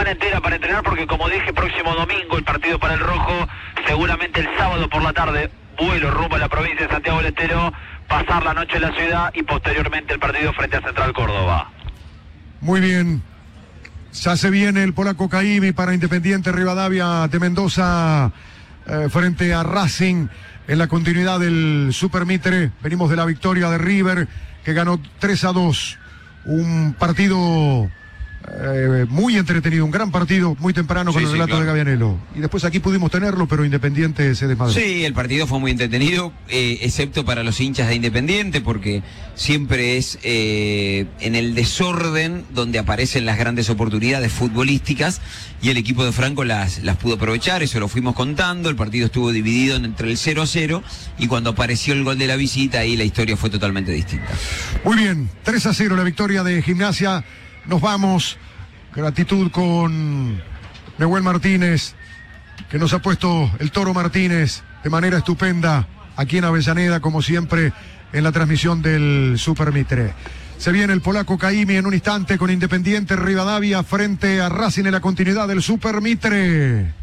semana entera para entrenar porque, como dije, próximo domingo el partido para el Rojo, seguramente el sábado por la tarde, vuelo rumbo a la provincia de Santiago del Estero, pasar la noche en la ciudad y posteriormente el partido frente a Central Córdoba. Muy bien. Ya se viene el polaco Caimi para Independiente Rivadavia de Mendoza frente a Racing en la continuidad del Super Mitre. Venimos de la victoria de River que ganó 3-2. Un partido muy entretenido, un gran partido, muy temprano con el relato de Gavianelo. Y después aquí pudimos tenerlo, pero Independiente se desmadró. Sí, el partido fue muy entretenido, excepto para los hinchas de Independiente, porque siempre es en el desorden donde aparecen las grandes oportunidades futbolísticas, y el equipo de Franco las pudo aprovechar. Eso lo fuimos contando. El partido estuvo dividido entre el 0-0, y cuando apareció el gol de la visita, ahí la historia fue totalmente distinta. Muy bien, 3-0 la victoria de Gimnasia. Nos vamos. Gratitud con Neuel Martínez, que nos ha puesto el Toro Martínez de manera estupenda aquí en Avellaneda, como siempre, en la transmisión del Super Mitre. Se viene el polaco Caimi en un instante con Independiente Rivadavia frente a Racing en la continuidad del Super Mitre.